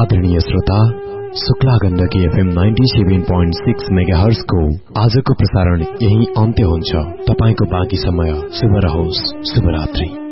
आदरणीय श्रोता, Shukla Gandaki FM 97.6 megahertz को आजको प्रसारण यही अन्त्य हुन्छ। तपाईको बाँकी समय शुभ रहोस्। शुभरात्रि।